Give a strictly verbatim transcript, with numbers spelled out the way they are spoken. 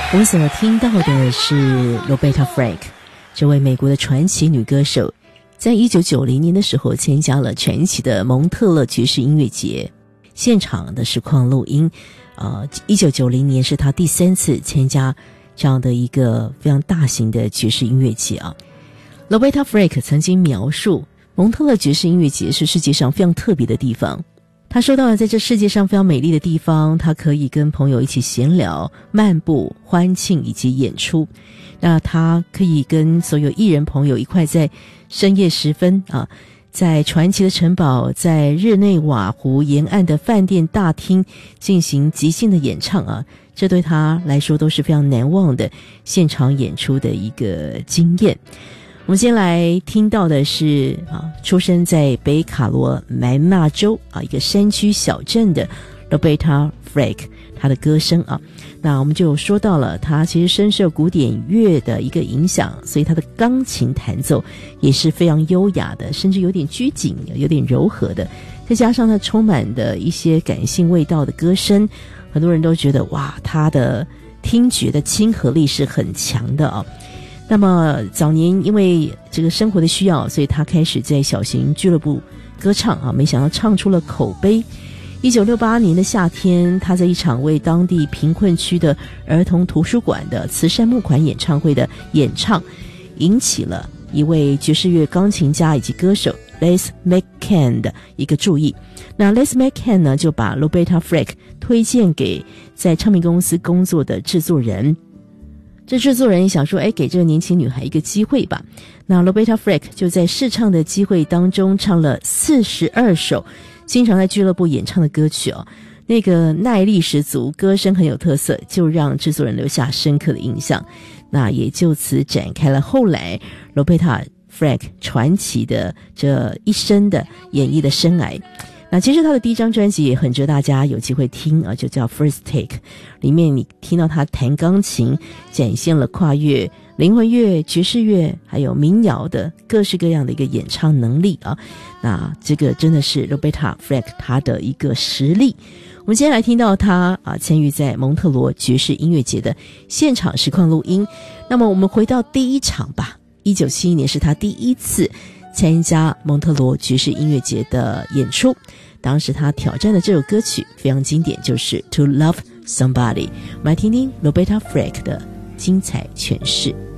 我们所听到的是 Roberta Flack 这位美国的传奇女歌手，在一九九零年的时候参加了传奇的蒙特勒爵士音乐节现场的实况录音。呃，一九九零年是她第三次参加这样的一个非常大型的爵士音乐节啊。Roberta Flack 曾经描述蒙特勒爵士音乐节是世界上非常特别的地方，他说到了在这世界上非常美丽的地方，他可以跟朋友一起闲聊、漫步、欢庆以及演出。那他可以跟所有艺人朋友一块在深夜时分啊，在传奇的城堡，在日内瓦湖沿岸的饭店大厅进行即兴的演唱啊，这对他来说都是非常难忘的现场演出的一个经验。我们先来听到的是啊，出生在北卡罗来纳州啊一个山区小镇的 Roberta Flack 她的歌声啊。那我们就说到了她其实深受古典乐的一个影响，所以她的钢琴弹奏也是非常优雅的，甚至有点拘谨，有点柔和的，再加上她充满的一些感性味道的歌声，很多人都觉得哇，她的听觉的亲和力是很强的啊。那么早年因为这个生活的需要，所以他开始在小型俱乐部歌唱啊，没想到唱出了口碑。一九六八年的夏天，他在一场为当地贫困区的儿童图书馆的慈善募款演唱会的演唱，引起了一位爵士乐钢琴家以及歌手 Les McCann 的一个注意。那 Les McCann 呢，就把 Roberta Flack 推荐给在唱片公司工作的制作人。这制作人也想说，哎，给这个年轻女孩一个机会吧。那 Roberta Flack 就在试唱的机会当中唱了四十二首经常在俱乐部演唱的歌曲哦，那个耐力十足，歌声很有特色，就让制作人留下深刻的印象。那也就此展开了后来 Roberta Flack 传奇的这一生的演艺的生涯。那其实他的第一张专辑也很值得大家有机会听啊，就叫 First Take， 里面你听到他弹钢琴，展现了跨越灵魂乐、爵士乐还有民谣的各式各样的一个演唱能力啊。那这个真的是 Roberta Flack 他的一个实力。我们今天来听到他啊参与在蒙特罗爵士音乐节的现场实况录音。那么我们回到第一场吧，一九七一年是他第一次参加蒙特罗爵士音乐节的演出，当时他挑战的这首歌曲非常经典，就是 To Love Somebody。 我们来听听 Roberta Flack 的精彩诠释。